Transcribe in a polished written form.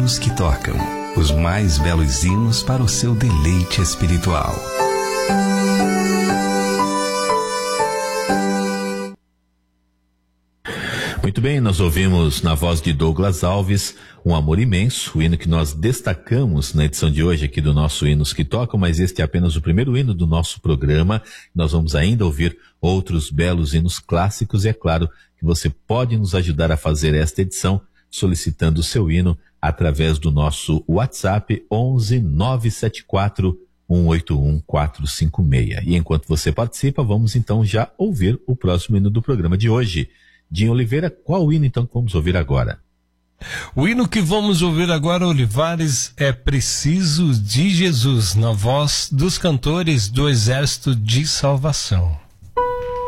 hinos que tocam, os mais belos hinos para o seu deleite espiritual. Muito bem, nós ouvimos na voz de Douglas Alves Um Amor Imenso, o hino que nós destacamos na edição de hoje aqui do nosso Hinos que Tocam, mas este é apenas o primeiro hino do nosso programa. Nós vamos ainda ouvir outros belos hinos clássicos e é claro que você pode nos ajudar a fazer esta edição solicitando o seu hino através do nosso WhatsApp 11 974 181 456. E enquanto você participa, vamos então já ouvir o próximo hino do programa de hoje. Dinho Oliveira, qual o hino então que vamos ouvir agora? O hino que vamos ouvir agora, Olivares, é Preciso de Jesus, na voz dos cantores do Exército de Salvação.